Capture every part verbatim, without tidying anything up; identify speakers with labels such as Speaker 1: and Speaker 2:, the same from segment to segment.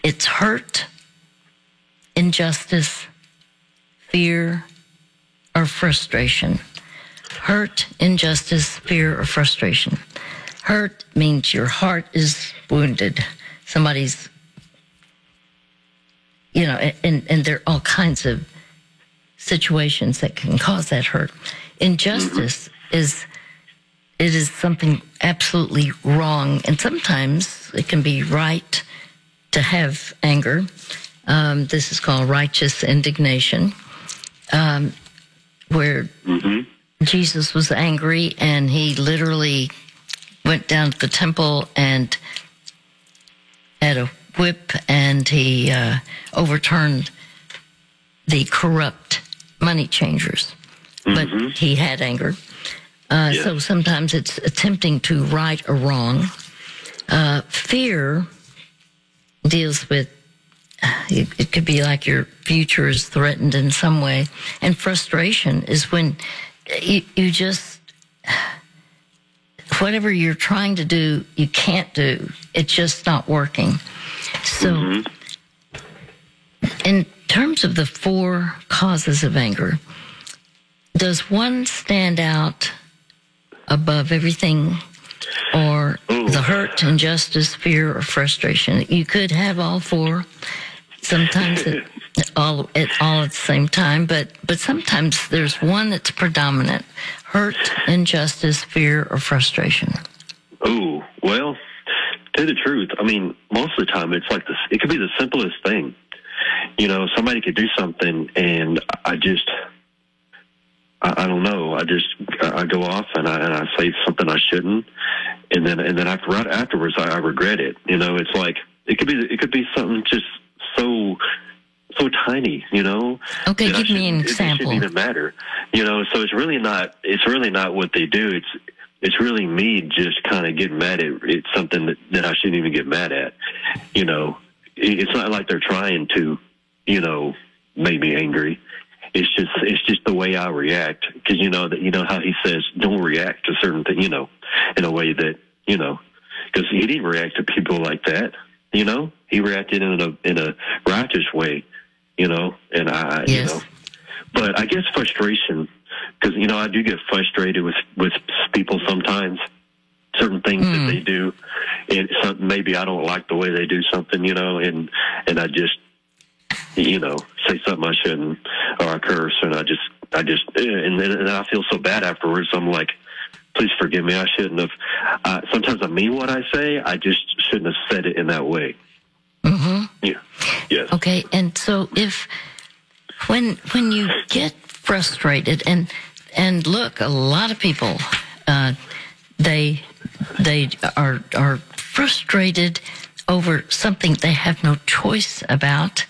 Speaker 1: It's hurt, injustice, fear, or frustration. Hurt, injustice, fear, or frustration. Hurt means your heart is wounded. Somebody's, you know, and, and there are all kinds of situations that can cause that hurt. Injustice is, it is something absolutely wrong, and sometimes it can be right to have anger. Um, this is called righteous indignation, um, where mm-hmm. Jesus was angry and he literally went down to the temple and had a whip, and he uh, overturned the corrupt money changers. Mm-hmm. But he had anger. Uh, yeah. So sometimes it's attempting to right a wrong. Uh, fear deals with, it, it could be like your future is threatened in some way. And frustration is when you, you just, whatever you're trying to do, you can't do. It's just not working. So mm-hmm. in terms of the four causes of anger, does one stand out above everything, or Ooh. the hurt, injustice, fear, or frustration? You could have all four. Sometimes it, all at all at the same time, but but sometimes there's one that's predominant: hurt, injustice, fear, or frustration.
Speaker 2: Oh well, to tell the truth, I mean, most of the time it's like this. It could be the simplest thing. You know, somebody could do something, and I just. I, I don't know. I just I go off and I and I say something I shouldn't, and then and then after right afterwards I, I regret it. You know, it's like it could be it could be something just so so tiny. You know.
Speaker 1: Okay, give me an example.
Speaker 2: It shouldn't even matter. You know, so it's really not it's really not what they do. It's it's really me just kind of getting mad at it's something that, that I shouldn't even get mad at. You know, it, it's not like they're trying to, you know, make me angry. It's just it's just the way I react, because you know that you know how he says don't react to certain things, you know, in a way that you know, because he didn't react to people like that, you know, he reacted in a in a righteous way, you know, and I yes. you know, but I guess frustration, because you know I do get frustrated with with people sometimes, certain things mm. that they do, and some, maybe I don't like the way they do something, you know, and and I just. You know, say something I shouldn't, or I curse, and I just, I just, and then and I feel so bad afterwards. I'm like, please forgive me. I shouldn't have. Uh, sometimes I mean what I say. I just shouldn't have said it in that way.
Speaker 1: Mm-hmm.
Speaker 2: Yeah. Yes.
Speaker 1: Okay. And so, if when when you get frustrated, and and look, a lot of people, uh, they they are are frustrated over something they have no choice about.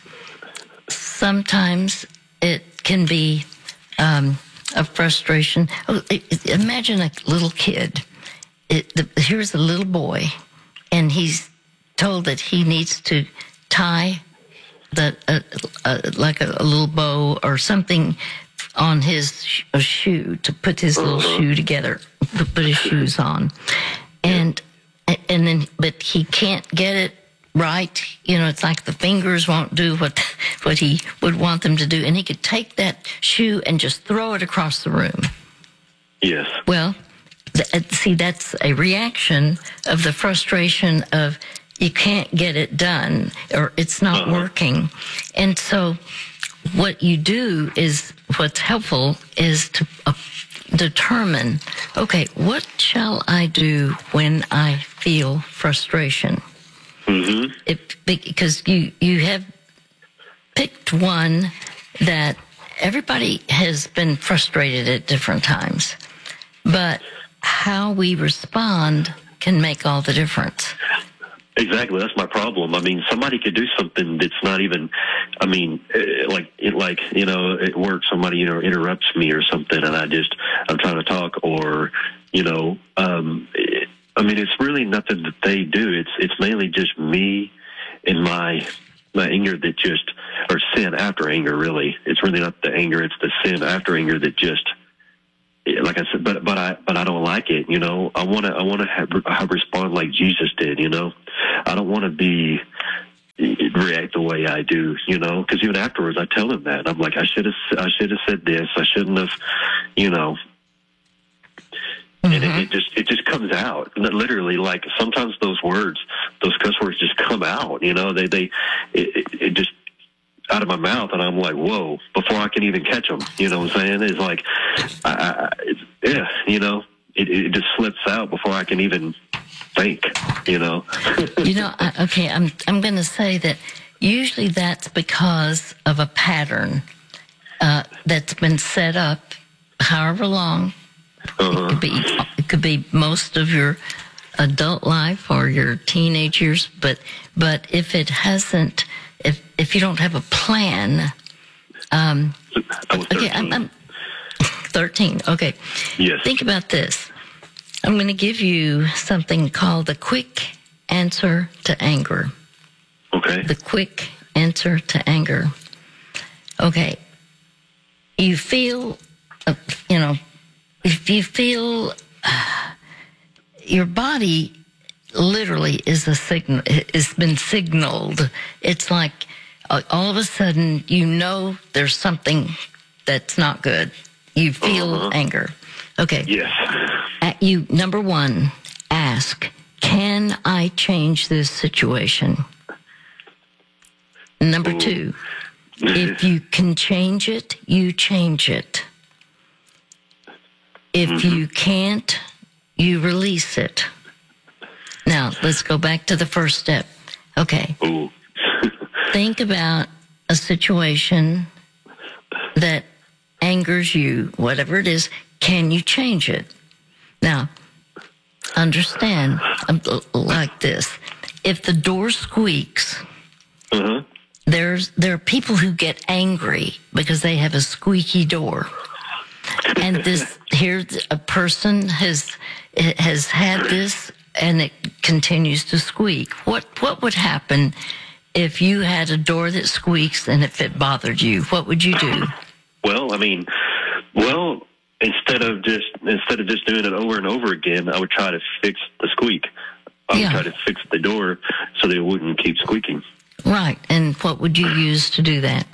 Speaker 1: Sometimes it can be um, a frustration. Oh, it, it, imagine a little kid. It, the, here's a little boy, and he's told that he needs to tie the uh, uh, like a, a little bow or something on his sh- a shoe to put his little shoe together, to put his shoes on, and and then but he can't get it. Right, you know, it's like the fingers won't do what what he would want them to do, and he could take that shoe and just throw it across the room.
Speaker 2: Yes.
Speaker 1: Well, th- see, that's a reaction of the frustration of you can't get it done, or it's not uh-huh. working. And so what you do is, what's helpful is to uh, determine, okay, what shall I do when I feel frustration?
Speaker 2: Mm-hmm.
Speaker 1: It, because you, you have picked one that everybody has been frustrated at different times, but how we respond can make all the difference.
Speaker 2: Exactly, that's my problem. I mean, somebody could do something that's not even. I mean, like like you know, at work, somebody you know interrupts me or something, and I just I'm trying to talk, or you know. Um, it, I mean, it's really nothing that they do. It's it's mainly just me and my my anger that just, or sin after anger, really. It's really not the anger, it's the sin after anger that just, like I said, but but I but I don't like it, you know. I want to I want to have, have respond like Jesus did, you know. I don't want to be react the way I do, you know, because even afterwards I tell him that. I'm like, I should have, I should have said this. I shouldn't have, you know. Mm-hmm. And it, it just, it just comes out literally. Like sometimes those words, those cuss words just come out, you know, they, they, it, it, it just out of my mouth. And I'm like, whoa, before I can even catch them, you know what I'm saying? It's like, I, I it's, yeah, you know, it, it just slips out before I can even think, you know.
Speaker 1: You know, I, okay, I'm I'm going to say that usually that's because of a pattern uh, that's been set up, however long. Uh-huh. It could be it could be most of your adult life or your teenage years, but but if it hasn't, if if you don't have a plan, um,
Speaker 2: I was
Speaker 1: okay, I'm, I'm thirteen. Okay,
Speaker 2: yes.
Speaker 1: Think about this. I'm going to give you something called the quick answer to anger.
Speaker 2: Okay.
Speaker 1: The quick answer to anger. Okay. You feel, uh, you know, if you feel uh, your body literally is a signal, it's been signaled. It's like uh, all of a sudden you know there's something that's not good. You feel uh-huh. anger. Okay.
Speaker 2: Yes.
Speaker 1: At you, number one, ask, can I change this situation? Number Ooh. two, if you can change it, you change it. If mm-hmm. you can't, you release it. Now, let's go back to the first step. Okay.
Speaker 2: Ooh.
Speaker 1: Think about a situation that angers you, whatever it is. Can you change it? Now, understand, like this. If the door squeaks,
Speaker 2: uh-huh.
Speaker 1: there's there are people who get angry because they have a squeaky door. And this here a person has has had this and it continues to squeak. What what would happen if you had a door that squeaks and if it bothered you? What would you do?
Speaker 2: Well, I mean, well, Instead of just instead of just doing it over and over again, I would try to fix the squeak. I would
Speaker 1: yeah.
Speaker 2: try to fix the door so that it wouldn't keep squeaking.
Speaker 1: Right. And what would you use to do that?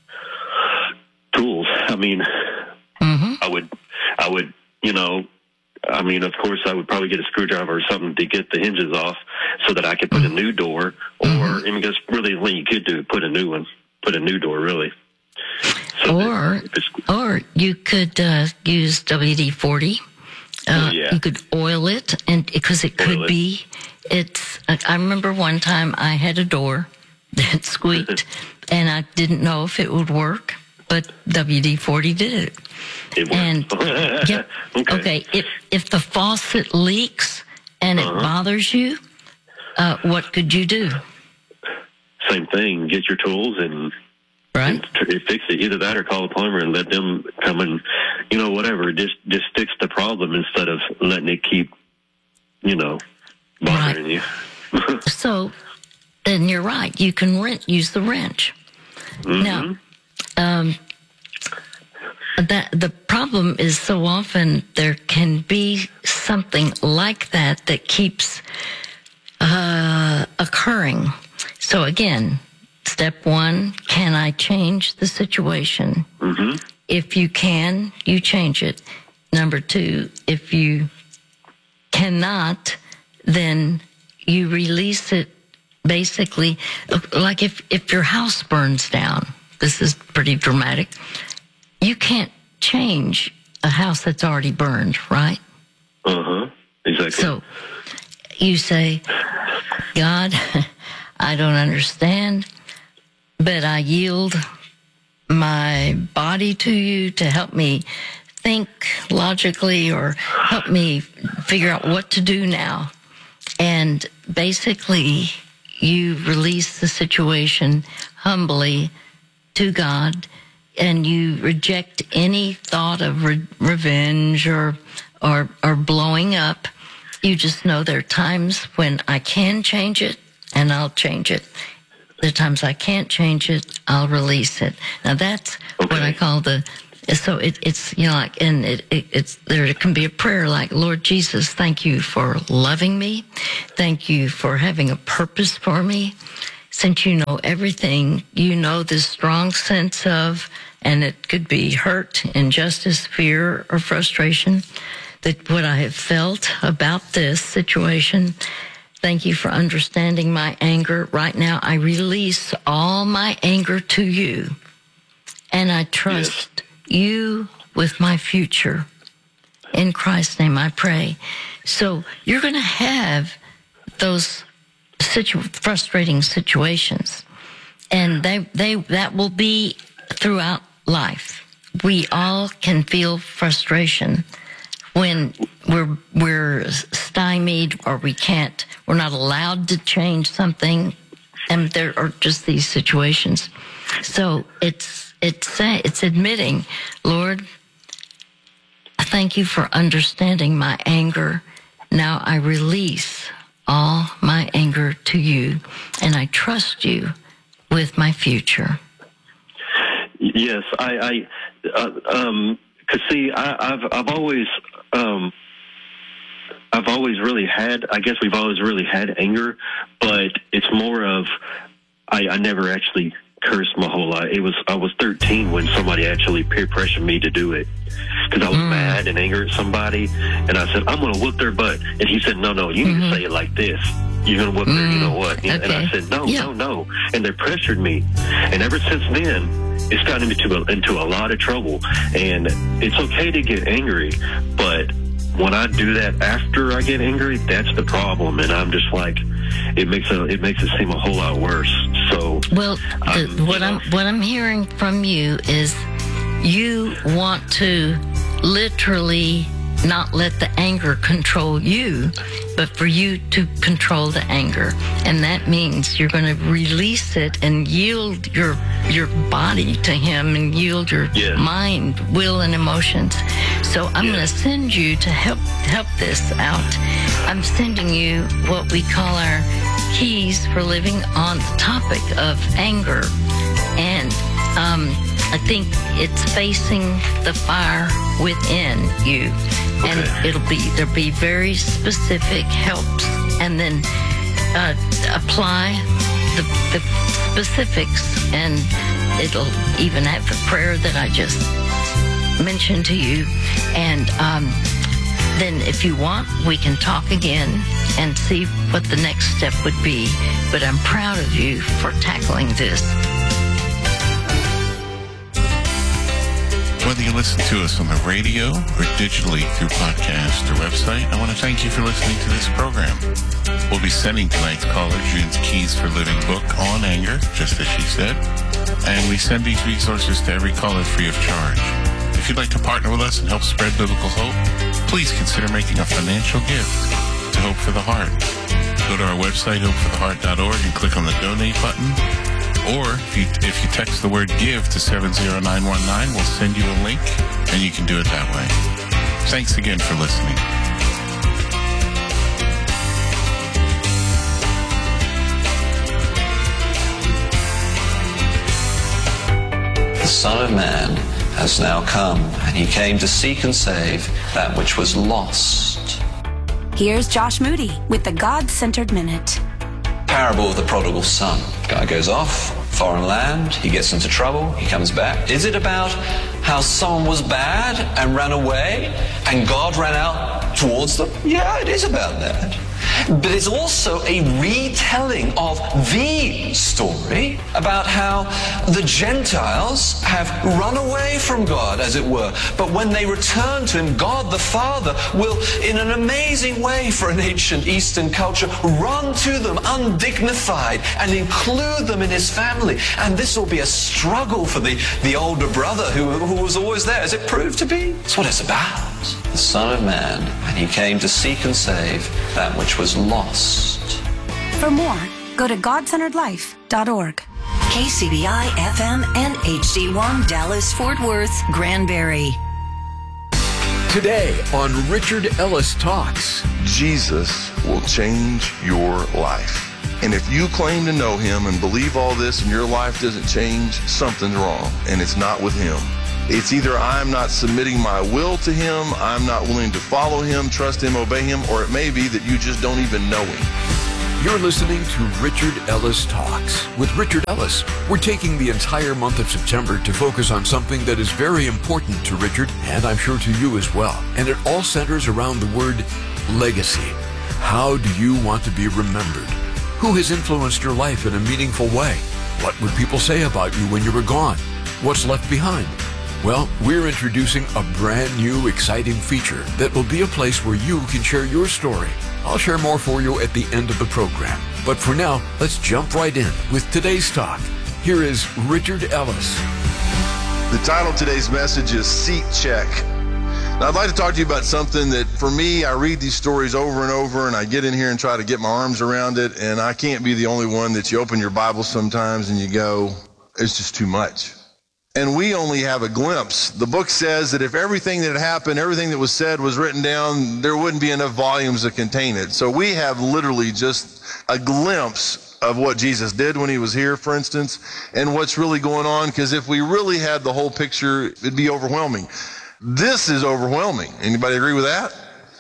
Speaker 2: Tools. I mean, mm-hmm. I would, I would, you know, I mean, of course, I would probably get a screwdriver or something to get the hinges off so that I could put mm-hmm. a new door. Or, mm-hmm. I mean, because really, what you could do, put a new one, put a new door, really. So
Speaker 1: or or you could uh, use W D forty. Uh,
Speaker 2: yeah.
Speaker 1: You could oil it, and because it could
Speaker 2: it.
Speaker 1: be, it's. I remember one time I had a door that squeaked, and I didn't know if it would work, but W D forty did it.
Speaker 2: It worked.
Speaker 1: And yeah, okay. okay, if if the faucet leaks and it uh-huh. bothers you, uh, what could you do?
Speaker 2: Same thing. Get your tools and.
Speaker 1: Right.
Speaker 2: And fix it. Either that or call a plumber and let them come and, you know, whatever. Just just fix the problem instead of letting it keep, you know, bothering right. you.
Speaker 1: So, then you're right. You can rent, use the wrench. Mm-hmm. Now, um, that the problem is so often there can be something like that that keeps uh, occurring. So again. Step one, can I change the situation?
Speaker 2: Mm-hmm.
Speaker 1: If you can, you change it. Number two, if you cannot, then you release it basically. Like if, if your house burns down, this is pretty dramatic, you can't change a house that's already burned, right?
Speaker 2: Uh-huh, exactly.
Speaker 1: So you say, God, I don't understand. But I yield my body to you to help me think logically or help me figure out what to do now. And basically, you release the situation humbly to God, and you reject any thought of re- revenge or, or, or blowing up. You just know there are times when I can change it, and I'll change it. The times I can't change it, I'll release it. Now that's okay. What I call the. So it, it's you know like and it, it it's there can be a prayer like, Lord Jesus, thank you for loving me, thank you for having a purpose for me. since you know everything, you know this strong sense of, and it could be hurt, injustice, fear, or frustration, that what I have felt about this situation. Thank you for understanding my anger. Right now, I release all my anger to you, and I trust yes. you with my future. In Christ's name, I pray. So you're going to have those situ- frustrating situations, and they they that will be throughout life. We all can feel frustration when we're we're stymied, or we can't, we're not allowed to change something, and there are just these situations. So it's it's it's admitting, Lord, thank you for understanding my anger. Now I release all my anger to you, and I trust you with my future.
Speaker 2: Yes, I, I uh, um, cause see, I, I've, I've always, um, I've always really had, I guess we've always really had anger, but it's more of, I, I never actually cursed my whole life. It was, I was thirteen when somebody actually peer pressured me to do it. Cause I was mm. mad and angry at somebody, and I said, I'm going to whoop their butt. And he said, no, no, you mm-hmm. need to say it like this. You're going to whoop mm. their, you know what? Okay. And I said, no, yeah. no, no. And they pressured me. And ever since then, it's gotten me into a, into a lot of trouble. And it's okay to get angry, but when I do that after I get angry, that's the problem. And I'm just like, it makes a, it makes it seem a whole lot worse. So,
Speaker 1: well, the, um, what I'm what I'm hearing from you is you want to literally not let the anger control you, but for you to control the anger. And that means you're going to release it and yield your your body to him, and yield your yes. mind, will, and emotions. So I'm yes. going to send you to help help this out. I'm sending you what we call our keys for living on the topic of anger. And um, I think it's facing the fire within you. Okay. And it'll be, there'll be very specific helps, and then uh, apply the, the specifics, and it'll even have the prayer that I just mentioned to you. And um, then if you want, we can talk again and see what the next step would be. But I'm proud of you for tackling this.
Speaker 3: Whether you listen to us on the radio or digitally through podcast or website, I want to thank you for listening to this program. We'll be sending tonight's caller June's Keys for Living book on anger, just as she said. And we send these resources to every caller free of charge. If you'd like to partner with us and help spread biblical hope, please consider making a financial gift to Hope for the Heart. Go to our website, hope for the heart dot org, and click on the donate button. Or if you, if you text the word GIVE to seven zero nine one nine, we'll send you a link, and you can do it that way. Thanks again for listening.
Speaker 4: The Son of Man has now come, and he came to seek and save that which was lost.
Speaker 5: Here's Josh Moody with the God-Centered Minute.
Speaker 4: Parable of the prodigal son. Guy goes off, foreign land, he gets into trouble, he comes back. Is it about how someone was bad and ran away and God ran out towards them? Yeah, it is about that. But it's also a retelling of the story about how the Gentiles have run away from God, as it were. But when they return to him, God the Father will, in an amazing way for an ancient Eastern culture, run to them undignified and include them in his family. And this will be a struggle for the, the older brother who, who was always there, as it proved to be. That's what it's about. The Son of Man, and he came to seek and save that which was lost.
Speaker 5: For more, go to god centered life dot org.
Speaker 6: K C B I F M and H D one Dallas Fort Worth Granbury.
Speaker 7: Today on Richard Ellis Talks.
Speaker 8: Jesus will change your life. And if you claim to know him and believe all this and your life doesn't change, something's wrong, and it's not with him. It's either I'm not submitting my will to him, I'm not willing to follow him, trust him, obey him, or it may be that you just don't even know him.
Speaker 7: You're listening to Richard Ellis Talks. With Richard Ellis, we're taking the entire month of September to focus on something that is very important to Richard, and I'm sure to you as well. And it all centers around the word legacy. How do you want to be remembered? Who has influenced your life in a meaningful way? What would people say about you when you were gone? What's left behind? Well, we're introducing a brand new, exciting feature that will be a place where you can share your story. I'll share more for you at the end of the program. But for now, let's jump right in with today's talk. Here is Richard Ellis.
Speaker 8: The title of today's message is Seat Check. Now, I'd like to talk to you about something that, for me, I read these stories over and over, and I get in here and try to get my arms around it, and I can't be the only one that you open your Bible sometimes and you go, it's just too much. And we only have a glimpse. The book says that if everything that happened, everything that was said was written down, there wouldn't be enough volumes to contain it. So we have literally just a glimpse of what Jesus did when he was here, for instance, and what's really going on, because if we really had the whole picture, it'd be overwhelming. This is overwhelming. Anybody agree with that?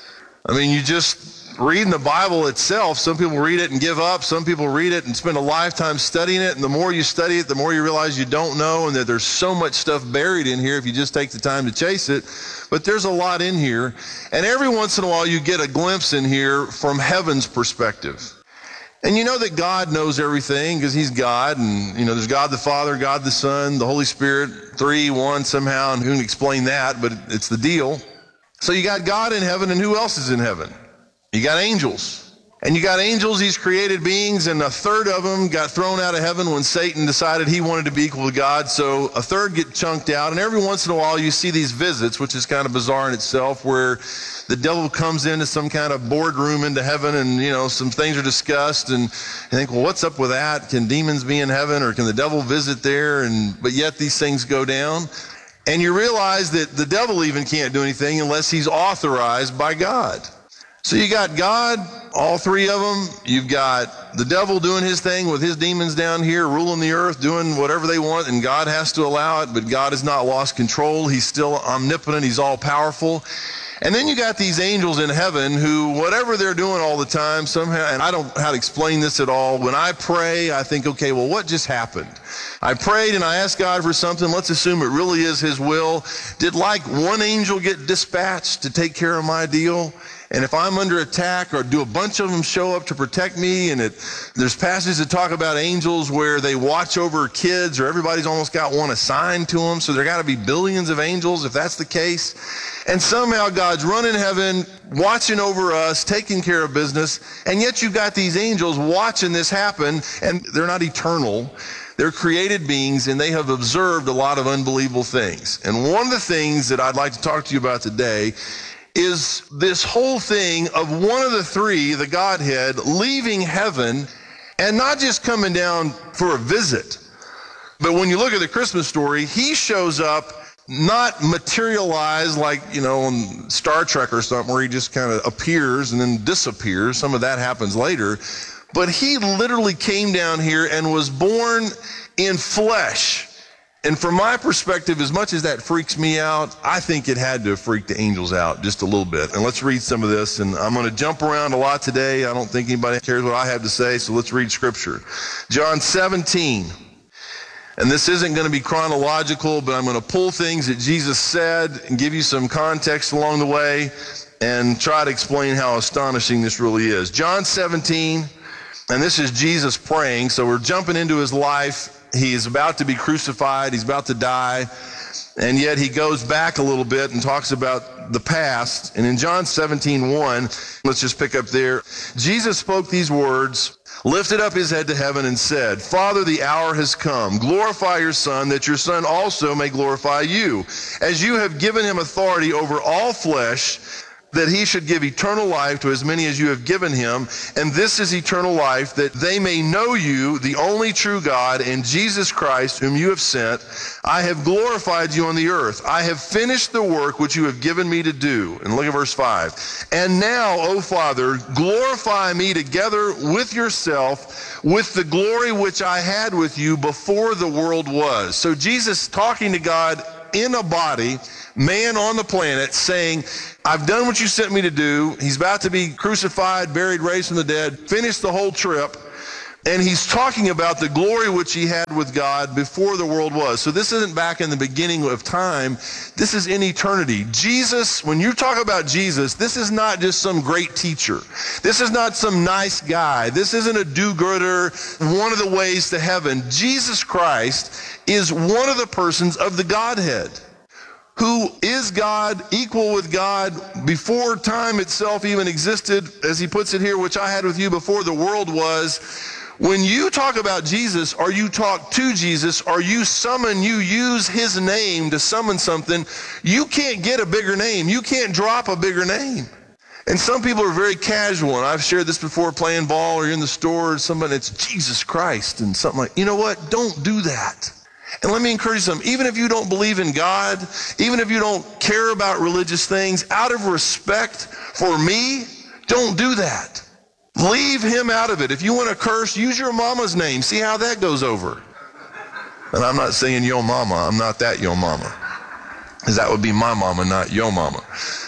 Speaker 8: I mean, you just reading the Bible itself, some people read it and give up. Some people read it and spend a lifetime studying it. And the more you study it, the more you realize you don't know and that there's so much stuff buried in here if you just take the time to chase it. But there's a lot in here. And every once in a while you get a glimpse in here from heaven's perspective. And you know that God knows everything because he's God. And, you know, there's God the Father, God the Son, the Holy Spirit, three, one somehow. And who can explain that? But it's the deal. So you got God in heaven, and who else is in heaven? You got angels. And you got angels, these created beings, and a third of them got thrown out of heaven when Satan decided he wanted to be equal to God. So a third get chunked out. And every once in a while you see these visits, which is kind of bizarre in itself, where the devil comes into some kind of boardroom into heaven and, you know, some things are discussed. And you think, well, what's up with that? Can demons be in heaven, or can the devil visit there? And but yet these things go down. And you realize that the devil even can't do anything unless he's authorized by God. So you got God, all three of them. You've got the devil doing his thing with his demons down here, ruling the earth, doing whatever they want, and God has to allow it, but God has not lost control. He's still omnipotent. He's all powerful. And then you got these angels in heaven who, whatever they're doing all the time, somehow, and I don't know how to explain this at all. When I pray, I think, okay, well, what just happened? I prayed and I asked God for something. Let's assume it really is his will. Did like one angel get dispatched to take care of my deal? And if I'm under attack, or do a bunch of them show up to protect me? And it, there's passages that talk about angels where they watch over kids, or everybody's almost got one assigned to them. So there got to be billions of angels if that's the case. And somehow God's running heaven, watching over us, taking care of business. And yet you've got these angels watching this happen, and they're not eternal. They're created beings, and they have observed a lot of unbelievable things. And one of the things that I'd like to talk to you about today is this whole thing of one of the three, the Godhead, leaving heaven and not just coming down for a visit. But when you look at the Christmas story, he shows up not materialized like, you know, on Star Trek or something where he just kind of appears and then disappears. Some of that happens later. But he literally came down here and was born in flesh. And from my perspective, as much as that freaks me out, I think it had to freak the angels out just a little bit. And let's read some of this. And I'm going to jump around a lot today. I don't think anybody cares what I have to say, so let's read Scripture. John seventeen. And this isn't going to be chronological, but I'm going to pull things that Jesus said and give you some context along the way and try to explain how astonishing this really is. John seventeen, and this is Jesus praying. So we're jumping into his life. He is about to be crucified. He's about to die. And yet he goes back a little bit and talks about the past. And in John seventeen one, let's just pick up there. Jesus spoke these words, lifted up his head to heaven and said, Father, the hour has come. Glorify your Son, that your Son also may glorify you. As you have given him authority over all flesh, that he should give eternal life to as many as you have given him. And this is eternal life, that they may know you, the only true God, and Jesus Christ, whom you have sent. I have glorified you on the earth. I have finished the work which you have given me to do. And look at verse five. And now, O Father, glorify me together with yourself, with the glory which I had with you before the world was. So Jesus talking to God in a body, man on the planet, saying, I've done what you sent me to do. He's about to be crucified, buried, raised from the dead, finished the whole trip. And he's talking about the glory which he had with God before the world was. So this isn't back in the beginning of time. This is in eternity. Jesus, when you talk about Jesus, this is not just some great teacher. This is not some nice guy. This isn't a do-gooder, one of the ways to heaven. Jesus Christ is one of the persons of the Godhead, who is God, equal with God, before time itself even existed, as he puts it here, which I had with you before the world was. When you talk about Jesus, or you talk to Jesus, or you summon, you use his name to summon something, you can't get a bigger name. You can't drop a bigger name. And some people are very casual, and I've shared this before, playing ball or you're in the store or somebody, it's Jesus Christ and something like, you know what? Don't do that. And let me encourage them, even if you don't believe in God, even if you don't care about religious things, out of respect for me, don't do that. Leave him out of it. If you want to curse, use your mama's name. See how that goes over. And I'm not saying yo mama. I'm not that yo mama. Because that would be my mama, not yo mama.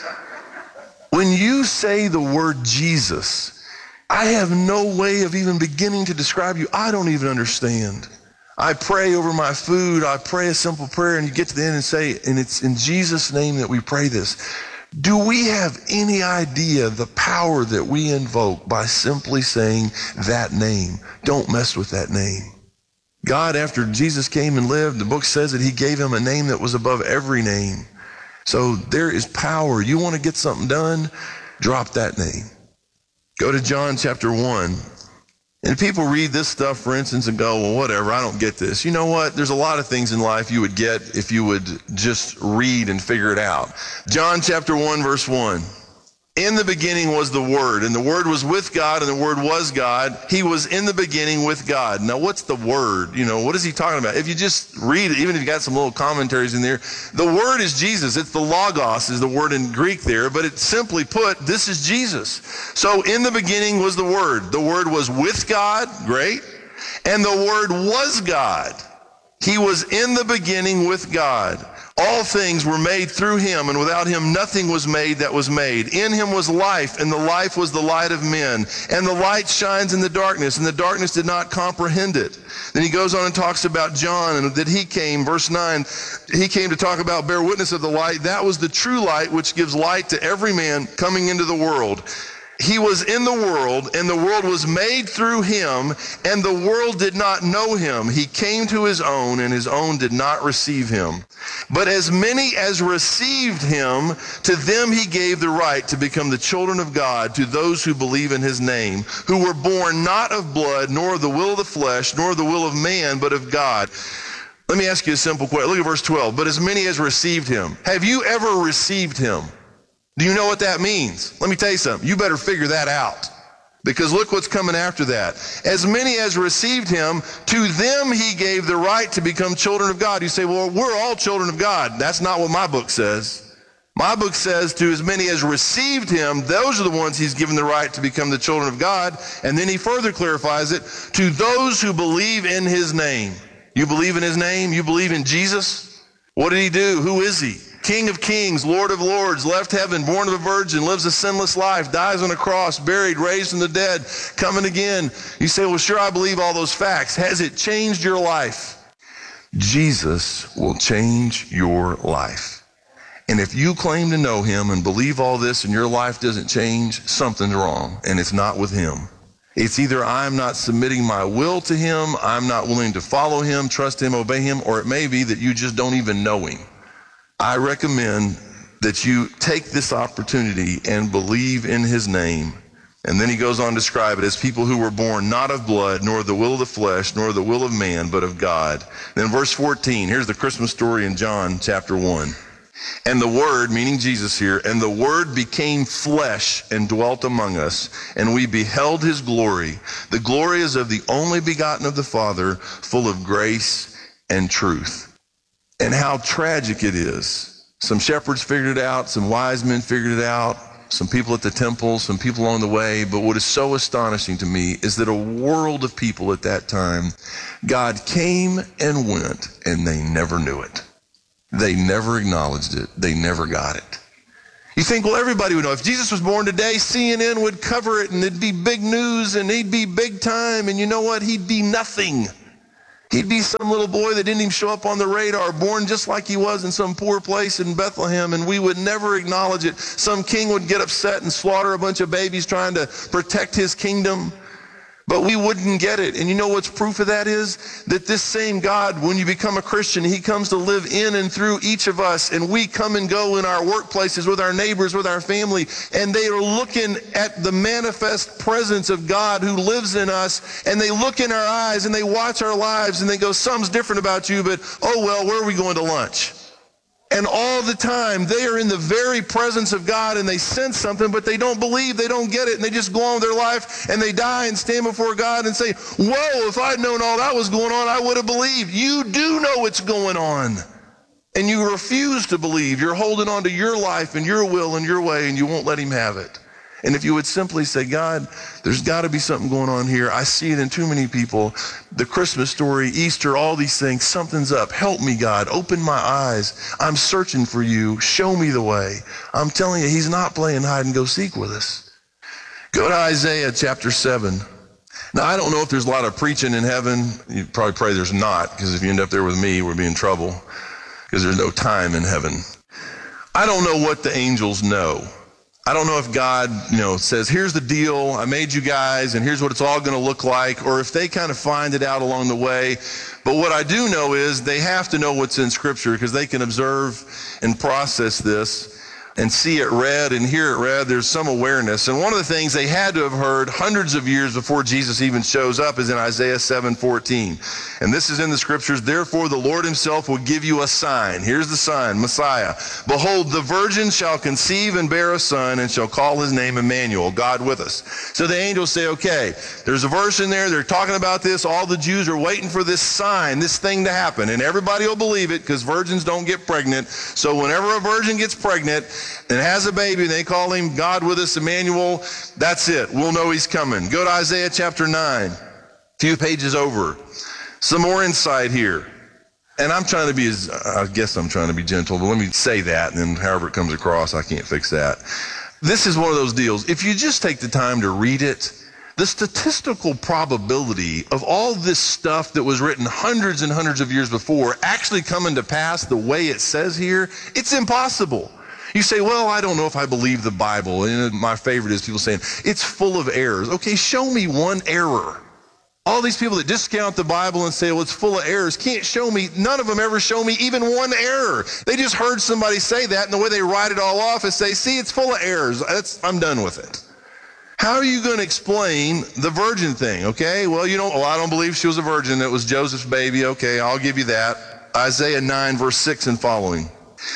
Speaker 8: When you say the word Jesus, I have no way of even beginning to describe you. I don't even understand. I pray over my food. I pray a simple prayer, and you get to the end and say, and it's in Jesus' name that we pray this. Do we have any idea the power that we invoke by simply saying that name? Don't mess with that name. God, after Jesus came and lived, the book says that he gave him a name that was above every name. So there is power. You want to get something done? Drop that name. Go to John chapter one. And people read this stuff, for instance, and go, well, whatever, I don't get this. You know what? There's a lot of things in life you would get if you would just read and figure it out. John chapter one, verse one. In the beginning was the Word, and the Word was with God, and the Word was God. He was in the beginning with God. Now, what's the Word? You know, what is he talking about? If you just read it, even if you got some little commentaries in there, the Word is Jesus. It's the Logos is the word in Greek there, but it's simply put, this is Jesus. So in the beginning was the Word. The Word was with God, great, and the Word was God. He was in the beginning with God. All things were made through him, and without him nothing was made that was made. In him was life, and the life was the light of men. And the light shines in the darkness, and the darkness did not comprehend it. Then he goes on and talks about John, and that he came, verse nine, he came to talk about bear witness of the light. That was the true light, which gives light to every man coming into the world. He was in the world, and the world was made through him, and the world did not know him. He came to his own, and his own did not receive him. But as many as received him, to them he gave the right to become the children of God, to those who believe in his name, who were born not of blood, nor of the will of the flesh, nor of the will of man, but of God. Let me ask you a simple question. Look at verse twelve. But as many as received him. Have you ever received him? Do you know what that means? Let me tell you something. You better figure that out. Because look what's coming after that. As many as received him, to them he gave the right to become children of God. You say, well, we're all children of God. That's not what my book says. My book says to as many as received him, those are the ones he's given the right to become the children of God. And then he further clarifies it, to those who believe in his name. You believe in his name? You believe in Jesus? What did he do? Who is he? King of kings, Lord of lords, left heaven, born of a virgin, lives a sinless life, dies on a cross, buried, raised from the dead, coming again. You say, well, sure, I believe all those facts. Has it changed your life? Jesus will change your life. And if you claim to know him and believe all this and your life doesn't change, something's wrong, and it's not with him. It's either I'm not submitting my will to him, I'm not willing to follow him, trust him, obey him, or it may be that you just don't even know him. I recommend that you take this opportunity and believe in his name. And then he goes on to describe it as people who were born not of blood, nor the will of the flesh, nor the will of man, but of God. Then verse fourteen, here's the Christmas story in John chapter one. And the Word, meaning Jesus here, and the Word became flesh and dwelt among us, and we beheld his glory. The glory is of the only begotten of the Father, full of grace and truth. And how tragic it is. Some shepherds figured it out, some wise men figured it out, some people at the temple, some people along the way. But what is so astonishing to me is that a world of people at that time, God came and went, and they never knew it. They never acknowledged it. They never got it. You think, well, everybody would know. If Jesus was born today, C N N would cover it, and it'd be big news, and he'd be big time, and you know what? He'd be nothing. He'd be some little boy that didn't even show up on the radar, born just like he was in some poor place in Bethlehem, and we would never acknowledge it. Some king would get upset and slaughter a bunch of babies trying to protect his kingdom. But we wouldn't get it. And you know what's proof of that is? That this same God, when you become a Christian, he comes to live in and through each of us. And we come and go in our workplaces with our neighbors, with our family. And they are looking at the manifest presence of God who lives in us. And they look in our eyes and they watch our lives and they go, something's different about you, but oh well, where are we going to lunch? And all the time, they are in the very presence of God and they sense something, but they don't believe, they don't get it, and they just go on with their life and they die and stand before God and say, whoa, if I'd known all that was going on, I would have believed. You do know what's going on. And you refuse to believe. You're holding on to your life and your will and your way, and you won't let him have it. And if you would simply say, God, there's got to be something going on here. I see it in too many people. The Christmas story, Easter, all these things, something's up. Help me, God. Open my eyes. I'm searching for you. Show me the way. I'm telling you, he's not playing hide and go seek with us. Go to Isaiah chapter seven. Now, I don't know if there's a lot of preaching in heaven. You'd probably pray there's not, because if you end up there with me, we'll be in trouble, because there's no time in heaven. I don't know what the angels know. I don't know if God, you know, says, here's the deal, I made you guys, and here's what it's all going to look like, or if they kind of find it out along the way. But what I do know is they have to know what's in Scripture, because they can observe and process this and see it read and hear it read. There's some awareness. And one of the things they had to have heard hundreds of years before Jesus even shows up is in Isaiah seven fourteen. And this is in the Scriptures. Therefore, the Lord himself will give you a sign. Here's the sign, Messiah. Behold, the virgin shall conceive and bear a son and shall call his name Emmanuel, God with us. So the angels say, okay, there's a verse in there. They're talking about this. All the Jews are waiting for this sign, this thing to happen. And everybody will believe it because virgins don't get pregnant. So whenever a virgin gets pregnant and has a baby, they call him God with us, Emmanuel. That's it. We'll know he's coming. Go to Isaiah chapter nine, a few pages over. Some more insight here. And I'm trying to be as, I guess I'm trying to be gentle, but let me say that, and then however it comes across, I can't fix that. This is one of those deals. If you just take the time to read it, the statistical probability of all this stuff that was written hundreds and hundreds of years before actually coming to pass the way it says here, it's impossible. You say, well, I don't know if I believe the Bible. And my favorite is people saying, it's full of errors. Okay, show me one error. All these people that discount the Bible and say, well, it's full of errors, can't show me, none of them ever show me even one error. They just heard somebody say that, and the way they write it all off is say, see, it's full of errors. That's, I'm done with it. How are you going to explain the virgin thing? Okay, well, you don't, well, I don't believe she was a virgin. It was Joseph's baby. Okay, I'll give you that. Isaiah nine, verse six and following.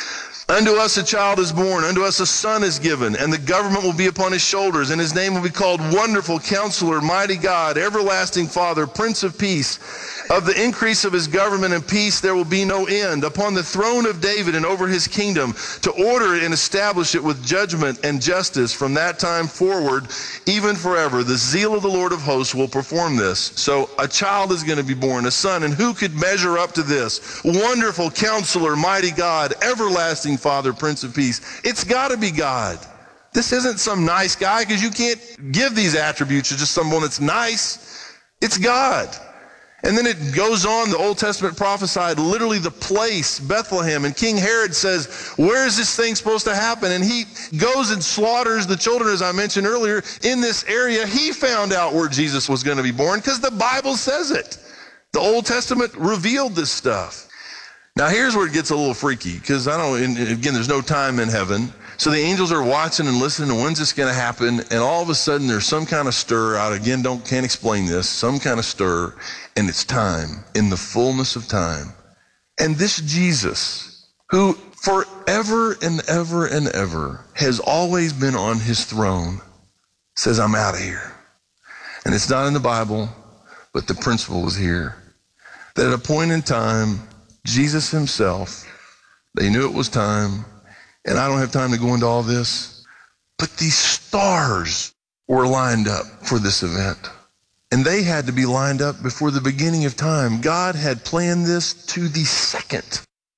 Speaker 8: Unto us a child is born, unto us a son is given, and the government will be upon his shoulders, and his name will be called Wonderful Counselor, Mighty God, Everlasting Father, Prince of Peace. Of the increase of his government and peace there will be no end, upon the throne of David and over his kingdom, to order and establish it with judgment and justice from that time forward, even forever. The zeal of the Lord of hosts will perform this. So a child is going to be born, a son, and who could measure up to this? Wonderful Counselor, Mighty God, Everlasting Father, Prince of Peace. It's got to be God. This isn't some nice guy, because you can't give these attributes to just someone that's nice. It's God. And then it goes on, the Old Testament prophesied literally the place, Bethlehem, and King Herod says, where is this thing supposed to happen? And he goes and slaughters the children, as I mentioned earlier, in this area. He found out where Jesus was going to be born because the Bible says it. The Old Testament revealed this stuff. Now here's where it gets a little freaky, because I don't, and again, there's no time in heaven. So the angels are watching and listening, and when's this going to happen? And all of a sudden there's some kind of stir out. Again, don't can't explain this. Some kind of stir, and it's time, in the fullness of time. And this Jesus, who forever and ever and ever has always been on his throne, says, I'm out of here. And it's not in the Bible, but the principle is here. That at a point in time, Jesus himself, they knew it was time, and I don't have time to go into all this, but these stars were lined up for this event. And they had to be lined up before the beginning of time. God had planned this to the second.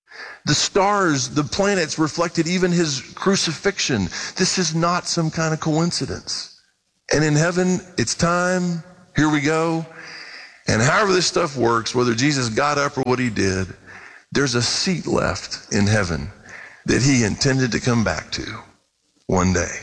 Speaker 8: The stars, the planets reflected even his crucifixion. This is not some kind of coincidence. And in heaven, it's time. Here we go. And however this stuff works, whether Jesus got up or what he did, there's a seat left in heaven that he intended to come back to one day.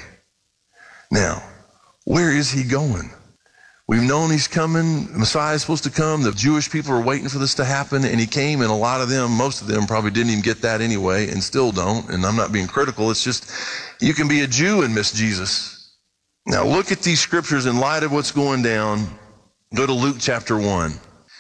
Speaker 8: Now, where is he going? We've known he's coming. Messiah is supposed to come. The Jewish people are waiting for this to happen, and he came, and a lot of them, most of them probably didn't even get that anyway and still don't, and I'm not being critical. It's just you can be a Jew and miss Jesus. Now, look at these scriptures in light of what's going down. Go to Luke chapter one.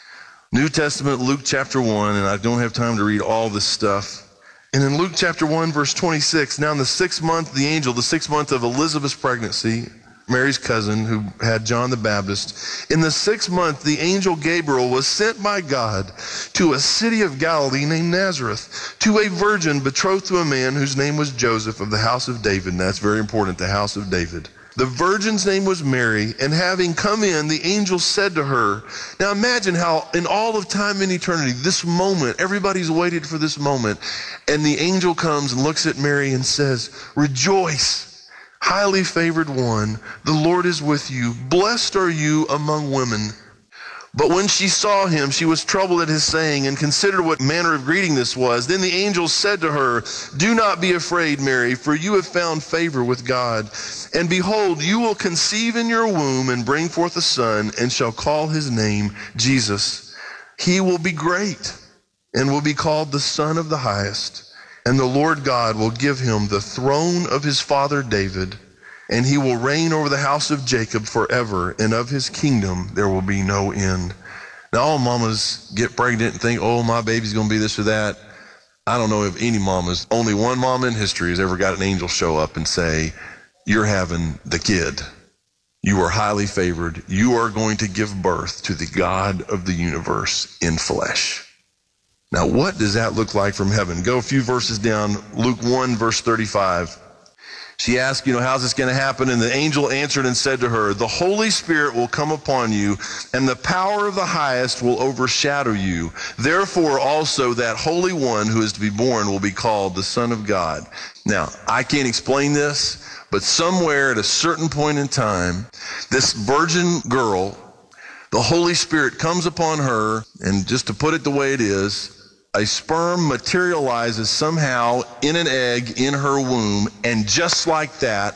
Speaker 8: New Testament, Luke chapter one, and I don't have time to read all this stuff. And in Luke chapter one, verse twenty-six, now in the sixth month, the angel, the sixth month of Elizabeth's pregnancy, Mary's cousin who had John the Baptist, in the sixth month, the angel Gabriel was sent by God to a city of Galilee named Nazareth, to a virgin betrothed to a man whose name was Joseph of the house of David. And that's very important, the house of David. The virgin's name was Mary, and having come in, the angel said to her, now imagine how in all of time and eternity, this moment, everybody's waited for this moment, and the angel comes and looks at Mary and says, rejoice, highly favored one, the Lord is with you. Blessed are you among women. But when she saw him, she was troubled at his saying and considered what manner of greeting this was. Then the angel said to her, do not be afraid, Mary, for you have found favor with God. And behold, you will conceive in your womb and bring forth a son, and shall call his name Jesus. He will be great and will be called the Son of the Highest. And the Lord God will give him the throne of his father David, and he will reign over the house of Jacob forever, and of his kingdom there will be no end. Now, all mamas get pregnant and think, oh, my baby's going to be this or that. I don't know if any mamas, only one mama in history has ever got an angel show up and say, you're having the kid. You are highly favored. You are going to give birth to the God of the universe in flesh. Now, what does that look like from heaven? Go a few verses down, Luke one, verse thirty-five. She asked, you know, how's this going to happen? And the angel answered and said to her, the Holy Spirit will come upon you, and the power of the highest will overshadow you. Therefore also that Holy One who is to be born will be called the Son of God. Now, I can't explain this, but somewhere at a certain point in time, this virgin girl, the Holy Spirit comes upon her, and just to put it the way it is, a sperm materializes somehow in an egg in her womb, and just like that,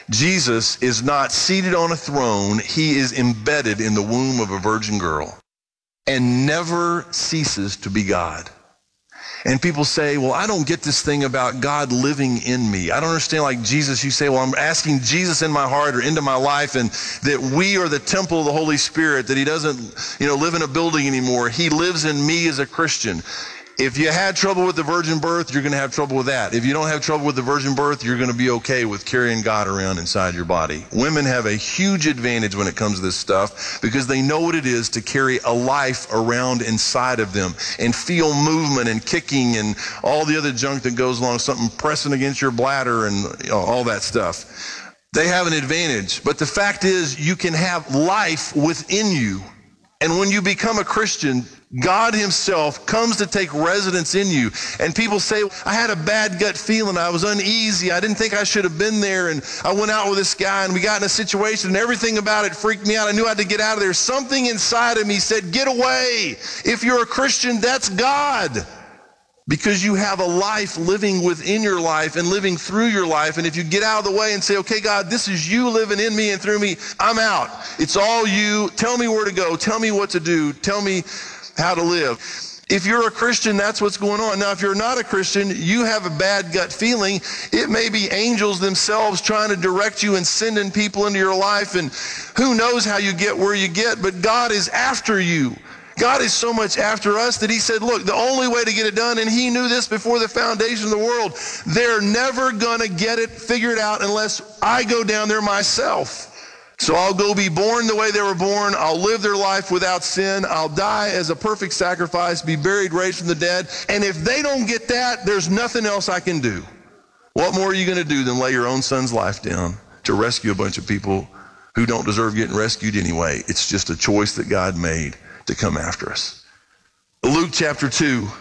Speaker 8: Jesus is not seated on a throne. He is embedded in the womb of a virgin girl and never ceases to be God. And people say, well, I don't get this thing about God living in me. I don't understand, like Jesus, you say, well, I'm asking Jesus in my heart or into my life, and that we are the temple of the Holy Spirit, that he doesn't, you know, live in a building anymore. He lives in me as a Christian. If you had trouble with the virgin birth, you're going to have trouble with that. If you don't have trouble with the virgin birth, you're going to be okay with carrying God around inside your body. Women have a huge advantage when it comes to this stuff because they know what it is to carry a life around inside of them and feel movement and kicking and all the other junk that goes along, something pressing against your bladder and, you know, all that stuff. They have an advantage. But the fact is, you can have life within you. And when you become a Christian, God himself comes to take residence in you. And people say, I had a bad gut feeling. I was uneasy. I didn't think I should have been there. And I went out with this guy and we got in a situation and everything about it freaked me out. I knew I had to get out of there. Something inside of me said, get away. If you're a Christian, that's God. Because you have a life living within your life and living through your life. And if you get out of the way and say, okay, God, this is you living in me and through me, I'm out. It's all you. Tell me where to go. Tell me what to do. Tell me how to live. If you're a Christian, that's what's going on. Now, if you're not a Christian, you have a bad gut feeling. It may be angels themselves trying to direct you and sending people into your life. And who knows how you get where you get, but God is after you. God is so much after us that he said, look, the only way to get it done, and he knew this before the foundation of the world, they're never going to get it figured out unless I go down there myself. So I'll go be born the way they were born. I'll live their life without sin. I'll die as a perfect sacrifice, be buried, raised from the dead. And if they don't get that, there's nothing else I can do. What more are you going to do than lay your own son's life down to rescue a bunch of people who don't deserve getting rescued anyway? It's just a choice that God made to come after us. Luke chapter two,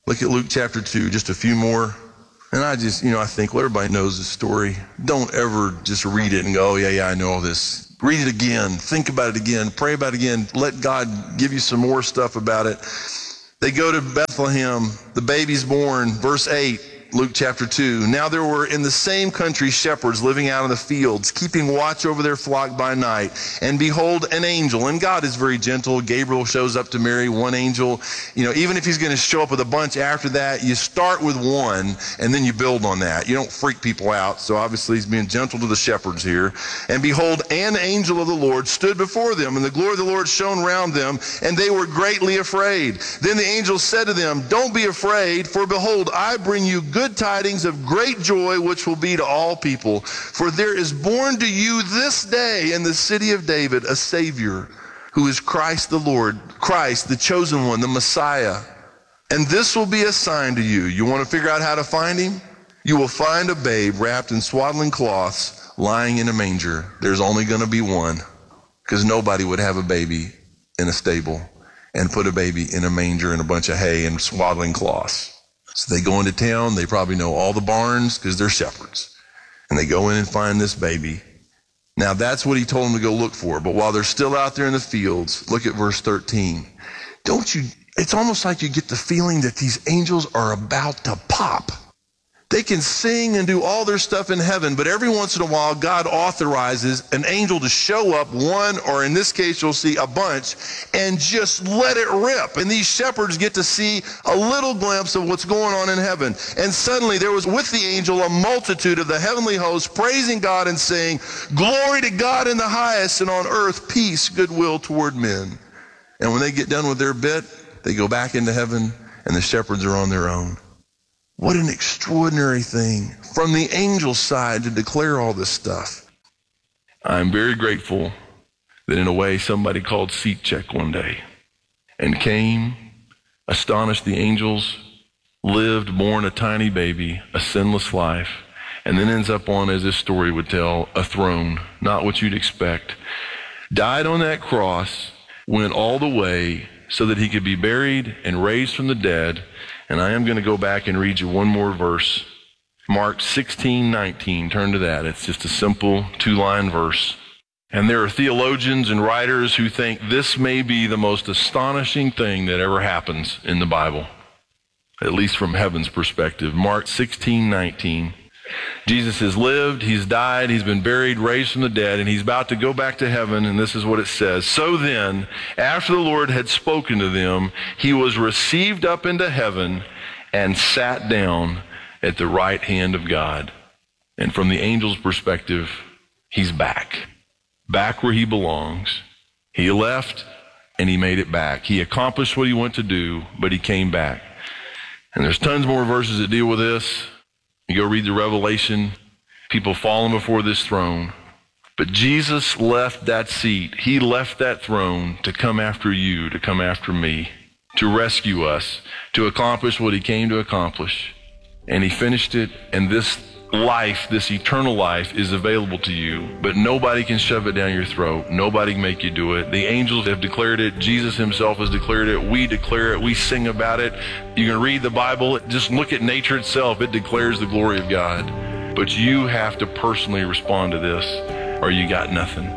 Speaker 8: Look at Luke chapter two, just a few more. And I just, you know, I think, well, everybody knows this story. Don't ever just read it and go, oh, yeah, yeah, I know all this. Read it again. Think about it again. Pray about it again. Let God give you some more stuff about it. They go to Bethlehem. The baby's born. Verse eight, Luke chapter two. Now there were in the same country shepherds living out in the fields, keeping watch over their flock by night. And behold, an angel. And God is very gentle. Gabriel shows up to Mary, one angel. You know, even if he's going to show up with a bunch after that, you start with one and then you build on that. You don't freak people out. So obviously he's being gentle to the shepherds here. And behold, an angel of the Lord stood before them, and the glory of the Lord shone round them, and they were greatly afraid. Then the angel said to them, don't be afraid, for behold, I bring you good tidings of great joy, which will be to all people. For there is born to you this day in the city of David a Savior, who is Christ the Lord, Christ, the chosen one, the Messiah. And this will be a sign to you. You want to figure out how to find him? You will find a babe wrapped in swaddling cloths, lying in a manger. There's only going to be one, because nobody would have a baby in a stable and put a baby in a manger and a bunch of hay and swaddling cloths. So they go into town. They probably know all the barns because they're shepherds. And they go in and find this baby. Now that's what he told them to go look for. But while they're still out there in the fields, look at verse thirteen. Don't you, it's almost like you get the feeling that these angels are about to pop. They can sing and do all their stuff in heaven, but every once in a while, God authorizes an angel to show up, one, or in this case, you'll see a bunch, and just let it rip. And these shepherds get to see a little glimpse of what's going on in heaven. And suddenly there was with the angel a multitude of the heavenly hosts praising God and saying, glory to God in the highest, and on earth peace, goodwill toward men. And when they get done with their bit, they go back into heaven, and the shepherds are on their own. What an extraordinary thing from the angel's side to declare all this stuff. I'm very grateful that in a way somebody called Seat Check one day and came, astonished the angels, lived, born a tiny baby, a sinless life, and then ends up on, as this story would tell, a throne, not what you'd expect. Died on that cross, went all the way so that he could be buried and raised from the dead. And I am going to go back and read you one more verse. Mark sixteen nineteen. Turn to that. It's just a simple two-line verse. And there are theologians and writers who think this may be the most astonishing thing that ever happens in the Bible, at least from heaven's perspective. Mark sixteen nineteen. Jesus has lived, he's died, he's been buried, raised from the dead, and he's about to go back to heaven, and this is what it says. So then, after the Lord had spoken to them, he was received up into heaven and sat down at the right hand of God. And from the angel's perspective, he's back. Back where he belongs. He left, and he made it back. He accomplished what he went to do, but he came back. And there's tons more verses that deal with this. You go read the Revelation, people falling before this throne. But Jesus left that seat. He left that throne to come after you, to come after me, to rescue us, to accomplish what he came to accomplish. And he finished it, and this life, this eternal life, is available to you, but nobody can shove it down your throat. Nobody can make you do it. The angels have declared it. Jesus himself has declared it. We declare it. We sing about it. You can read the Bible. Just look at nature itself. It declares the glory of God. But you have to personally respond to this, or you got nothing.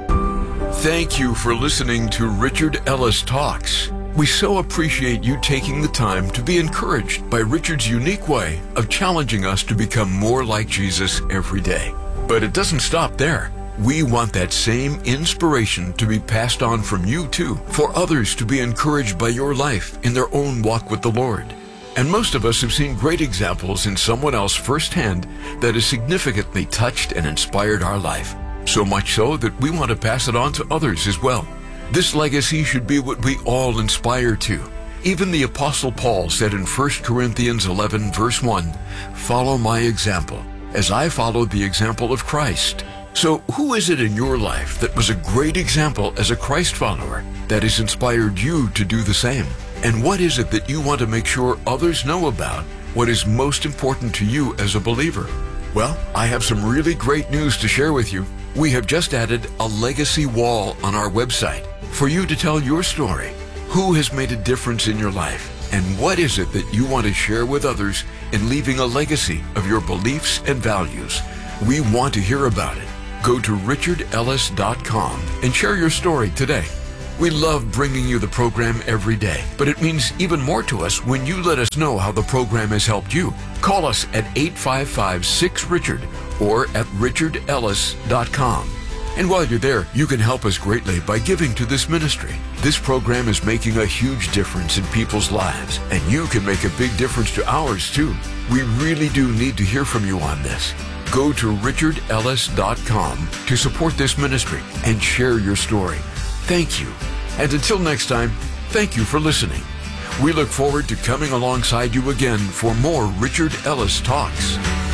Speaker 7: Thank you for listening to Richard Ellis Talks. We so appreciate you taking the time to be encouraged by Richard's unique way of challenging us to become more like Jesus every day. But it doesn't stop there. We want that same inspiration to be passed on from you too, for others to be encouraged by your life in their own walk with the Lord. And most of us have seen great examples in someone else firsthand that has significantly touched and inspired our life. So much so that we want to pass it on to others as well. This legacy should be what we all aspire to. Even the Apostle Paul said in First Corinthians eleven, verse one, "Follow my example, as I followed the example of Christ." So who is it in your life that was a great example as a Christ follower that has inspired you to do the same? And what is it that you want to make sure others know about? What is most important to you as a believer? Well, I have some really great news to share with you. We have just added a legacy wall on our website for you to tell your story. Who has made a difference in your life? And what is it that you want to share with others in leaving a legacy of your beliefs and values? We want to hear about it. Go to richard ellis dot com and share your story today. We love bringing you the program every day, but it means even more to us when you let us know how the program has helped you. Call us at eight five five, six, Richard or at richard ellis dot com. And while you're there, you can help us greatly by giving to this ministry. This program is making a huge difference in people's lives, and you can make a big difference to ours too. We really do need to hear from you on this. Go to richard ellis dot com to support this ministry and share your story. Thank you. And until next time, thank you for listening. We look forward to coming alongside you again for more Richard Ellis Talks.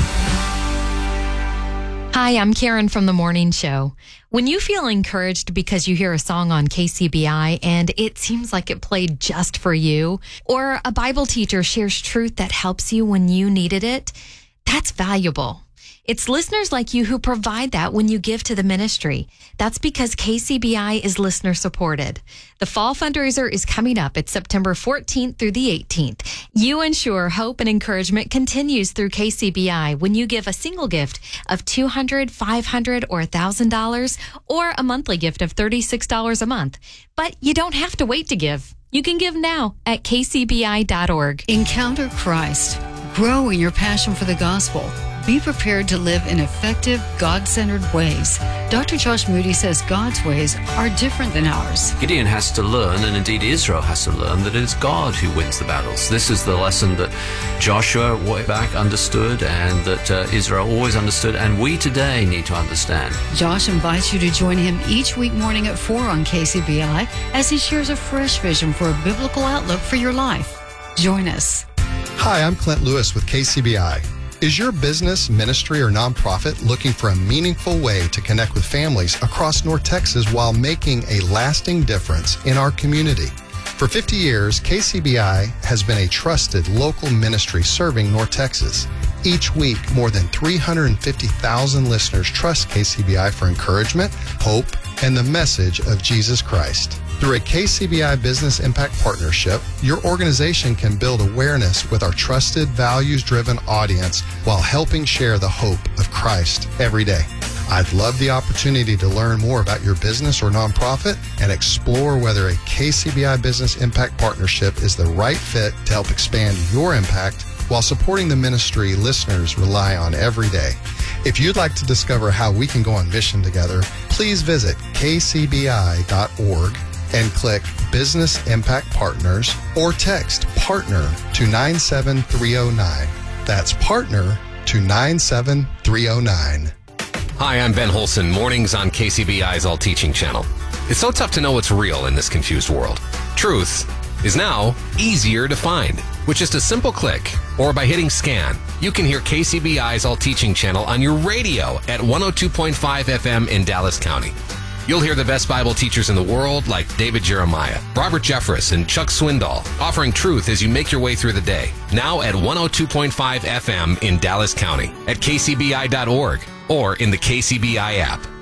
Speaker 9: Hi, I'm Karen from The Morning Show. When you feel encouraged because you hear a song on K C B I and it seems like it played just for you, or a Bible teacher shares truth that helps you when you needed it, that's valuable. It's listeners like you who provide that when you give to the ministry. That's because K C B I is listener supported. The fall fundraiser is coming up. It's September fourteenth through the eighteenth. You ensure hope and encouragement continues through K C B I when you give a single gift of two hundred dollars, five hundred dollars, or one thousand dollars, or a monthly gift of thirty-six dollars a month. But you don't have to wait to give. You can give now at k c b i dot org.
Speaker 10: Encounter Christ. Grow in your passion for the gospel. Be prepared to live in effective, God-centered ways. Doctor Josh Moody says God's ways are different than ours.
Speaker 4: Gideon has to learn, and indeed Israel has to learn, that it is God who wins the battles. This is the lesson that Joshua way back understood, and that uh, Israel always understood, and we today need to understand.
Speaker 10: Josh invites you to join him each week morning at four on K C B I as he shares a fresh vision for a biblical outlook for your life. Join us.
Speaker 11: Hi, I'm Clint Lewis with K C B I. Is your business, ministry, or nonprofit looking for a meaningful way to connect with families across North Texas while making a lasting difference in our community? For fifty years, K C B I has been a trusted local ministry serving North Texas. Each week, more than three hundred fifty thousand listeners trust K C B I for encouragement, hope, and the message of Jesus Christ. Through a K C B I Business Impact Partnership, your organization can build awareness with our trusted, values-driven audience while helping share the hope of Christ every day. I'd love the opportunity to learn more about your business or nonprofit and explore whether a K C B I Business Impact Partnership is the right fit to help expand your impact while supporting the ministry listeners rely on every day. If you'd like to discover how we can go on mission together, please visit k c b i dot org and click Business Impact Partners or text PARTNER to nine seven three zero nine. That's PARTNER to nine seven three zero nine.
Speaker 12: Hi, I'm Ben Holson, mornings on K C B I's All Teaching channel. It's so tough to know what's real in this confused world. Truth is now easier to find. With just a simple click or by hitting scan, you can hear K C B I's All Teaching channel on your radio at one oh two point five F M in Dallas County. You'll hear the best Bible teachers in the world like David Jeremiah, Robert Jeffress, and Chuck Swindoll, offering truth as you make your way through the day. Now at one oh two point five F M in Dallas County, at k c b i dot org, or in the K C B I app.